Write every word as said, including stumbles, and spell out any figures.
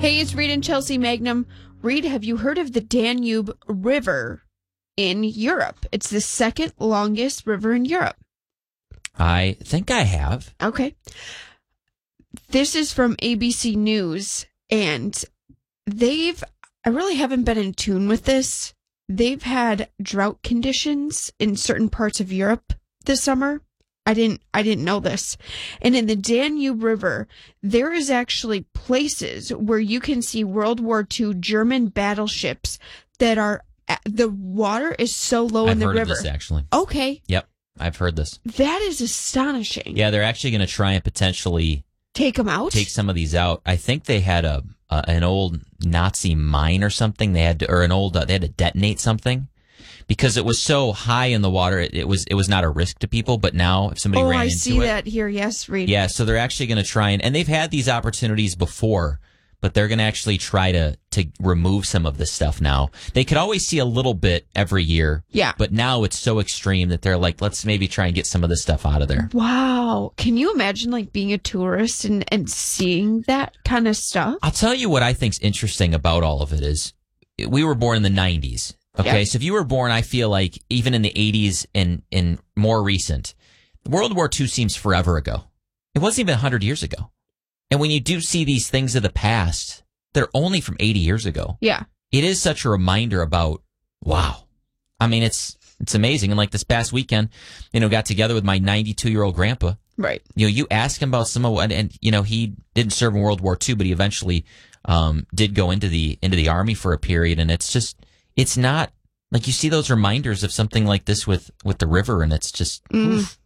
Hey, it's Reed and Chelsea Magnum. Reed, have you heard of the Danube River in Europe? It's the second longest river in Europe. I think I have. Okay. This is from A B C News, and they've, I really haven't been in tune with this. They've had drought conditions in certain parts of Europe this summer. I didn't, I didn't know this. And in the Danube River, there is actually places where you can see World War Two German battleships that are, the water is so low I've in the heard river. of this, actually. Okay. Yep, I've heard this. That is astonishing. Yeah, they're actually going to try and potentially Take them out? take some of these out. I think they had a, a an old Nazi mine or something. They had to, or an old, uh, they had to detonate something. Because it was so high in the water, it, it was it was not a risk to people. But now, if somebody oh, ran I into see it, that here. Yes, Reed. yeah. So they're actually going to try and and they've had these opportunities before, but they're going to actually try to to remove some of this stuff now. They could always see a little bit every year, Yeah. But now it's so extreme that they're like, let's maybe try and get some of this stuff out of there. Wow. Can you imagine like being a tourist and, and seeing that kind of stuff? I'll tell you what I think's interesting about all of it is we were born in the nineties. Okay, Yeah. so if you were born, I feel like even in the eighties and, and more recent, World War Two seems forever ago. It wasn't even one hundred years ago. And when you do see these things of the past, they're only from eighty years ago. Yeah. It is such a reminder about, wow. I mean, it's it's amazing. And like this past weekend, you know, got together with my ninety-two-year-old grandpa. Right. You know, you ask him about some of what, and, you know, he didn't serve in World War Two, but he eventually um, did go into the into the Army for a period. And it's just, it's not, like you see those reminders of something like this with, with the river, and it's just, Mm. oof.